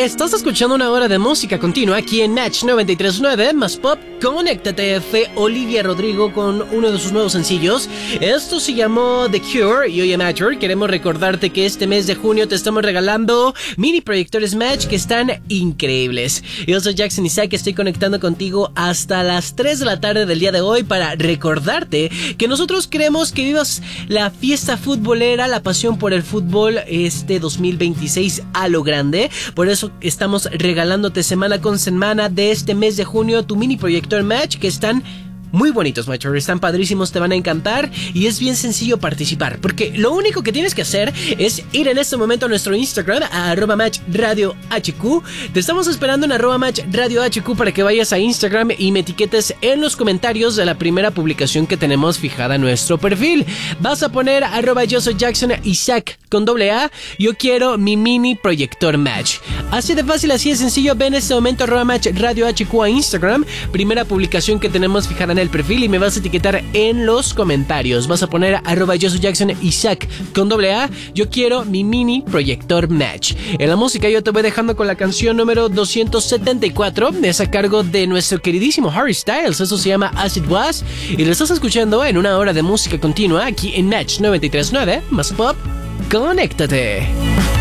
Estás escuchando una hora de música continua aquí en Match 93.9 más Pop. Conéctate, fue Olivia Rodrigo con uno de sus nuevos sencillos. Esto se llamó The Cure y hoy en Match queremos recordarte que este mes de junio te estamos regalando mini proyectores Match que están increíbles. Yo soy Jackson Isaac, estoy conectando contigo hasta las 3 de la tarde del día de hoy para recordarte que nosotros queremos que vivas la fiesta futbolera, la pasión por el fútbol este 2026 a lo grande. Por eso estamos regalándote semana con semana de este mes de junio tu mini proyector Match que están muy bonitos, macho, están padrísimos, te van a encantar y es bien sencillo participar, porque lo único que tienes que hacer es ir en este momento a nuestro Instagram, a @matchradiohq. Te estamos esperando en @matchradiohq para que vayas a Instagram y me etiquetes en los comentarios de la primera publicación que tenemos fijada en nuestro perfil. Vas a poner @yo soy Jackson Isaac con AA, yo quiero mi mini proyector Match. Así de fácil, así de sencillo, ve en este momento @matchradiohq a Instagram, primera publicación que tenemos fijada en el perfil y me vas a etiquetar en los comentarios. Vas a poner @yo soy Jackson Isaac con AA, yo quiero mi mini proyector Match. En la música yo te voy dejando con la canción número 274, es a cargo de nuestro queridísimo Harry Styles. Eso se llama As It Was y lo estás escuchando en una hora de música continua aquí en Match 93.9 más Pop. Conéctate.